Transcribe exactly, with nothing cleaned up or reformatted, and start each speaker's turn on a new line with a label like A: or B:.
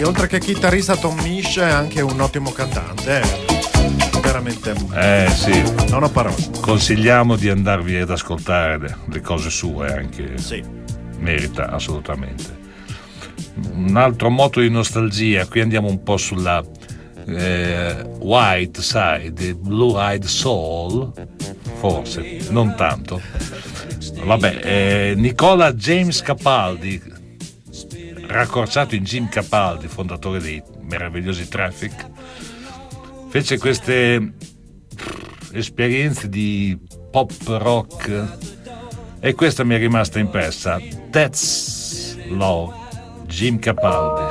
A: oltre che chitarrista Tom Misch è anche un ottimo cantante, eh. veramente
B: eh sì,
A: non ho parole.
B: Consigliamo di andarvi ad ascoltare le, le cose sue, anche
A: sì,
B: merita assolutamente. Un altro moto di nostalgia, qui andiamo un po' sulla eh, white side, Blue Eyed Soul, forse non tanto. Vabbè, eh, Nicola James Capaldi, raccorciato in Jim Capaldi, fondatore dei meravigliosi Traffic, fece queste esperienze di pop rock e questa mi è rimasta impressa. That's Love, Jim Capaldi.